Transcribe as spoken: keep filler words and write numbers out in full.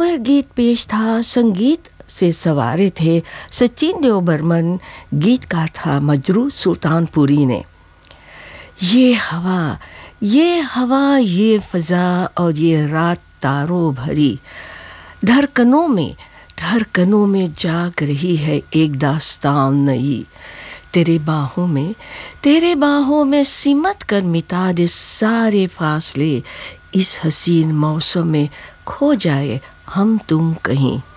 अमर गीत पेश था। संगीत से सवारे थे सचिन देव बर्मन, गीतकार था मजरू सुल्तानपुरी ने। ये हवा, ये हवा, ये फ़ज़ा और ये रात तारों भरी, धड़कनों में धड़कनों में जाग रही है एक दास्तान नई। तेरे बाहों में तेरे बाहों में सिमट कर मिटा दे सारे फासले, इस हसीन मौसम में खो जाए हम तुम कहीं।